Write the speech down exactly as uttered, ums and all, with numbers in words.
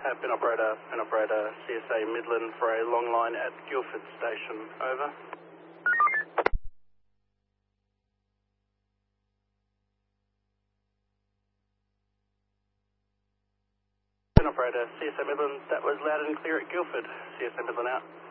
Uh, bin operator, bin operator, C S A Midland for a long line at Guildford Station. Over. Bin operator, C S A Midland, that was loud and clear at Guildford. C S A Midland out.